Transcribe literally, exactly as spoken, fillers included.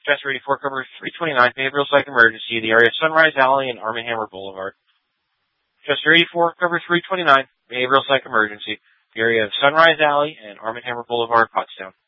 Chester eighty-four, cover three twenty-nine, behavioral psych emergency, the area of Sunrise Alley and Arm and Hammer Boulevard. Chester eighty-four, cover three twenty-nine, behavioral psych emergency, the area of Sunrise Alley and Arm and Hammer Boulevard, Pottstown.